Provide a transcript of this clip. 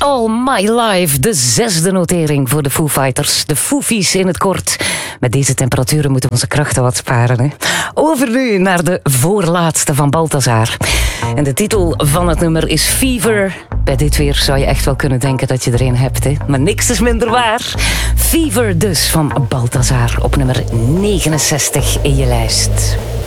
All My Life, de 6e notering voor de Foo Fighters. De Foofies in het kort. Met deze temperaturen moeten we onze krachten wat sparen. Hè? Over nu naar de voorlaatste van Balthazar. En de titel van het nummer is Fever. Bij dit weer zou je echt wel kunnen denken dat je er een hebt. Hè? Maar niks is minder waar. Fever dus van Balthazar op nummer 69 in je lijst.